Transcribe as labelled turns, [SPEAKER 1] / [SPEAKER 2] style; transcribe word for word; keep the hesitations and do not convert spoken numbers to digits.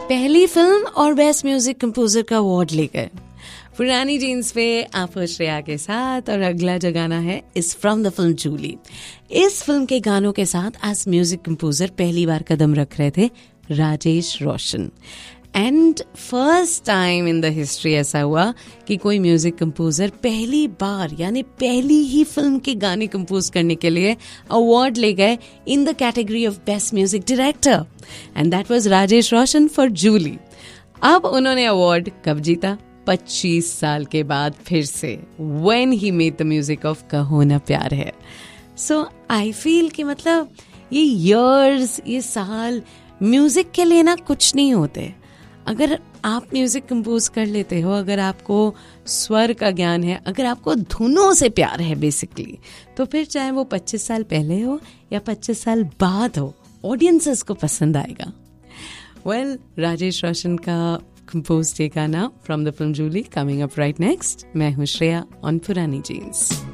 [SPEAKER 1] पहली फिल्म और best music composer का अवार्ड ले गए। पुरानी जीन्स पे आप हो श्रेया के साथ और अगला जो गाना है इस फ्रॉम द फिल्म जूली। इस फिल्म के गानों के साथ एज म्यूजिक कंपोजर पहली बार कदम रख रहे थे राजेश रोशन। And first time in the history ऐसा हुआ कि कोई म्यूजिक कंपोजर पहली बार यानी पहली ही फिल्म के गाने कंपोज करने के लिए अवार्ड ले गए in the category of best music director, and that was Rajesh Roshan for Jully. अब उन्होंने अवार्ड कब जीता? पच्चीस साल के बाद फिर से, when he made the music of कहो ना प्यार है। सो आई फील कि मतलब ये ईयर्स, ये साल म्यूजिक के लिए ना कुछ नहीं होते। अगर आप म्यूजिक कंपोज कर लेते हो, अगर आपको स्वर का ज्ञान है, अगर आपको धुनों से प्यार है बेसिकली, तो फिर चाहे वो पच्चीस साल पहले हो या पच्चीस साल बाद हो, ऑडियंसेस को पसंद आएगा। वेल, राजेश रोशन का कंपोज ये गाना from the film Jully coming up right next. मैं हूँ श्रेया ऑन पुरानी जीन्स।